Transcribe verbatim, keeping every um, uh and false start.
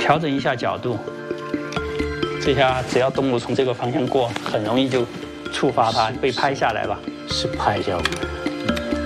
调整一下角度，这下只要动物从这个方向过，很容易就触发它被拍下来了。 是拍下来。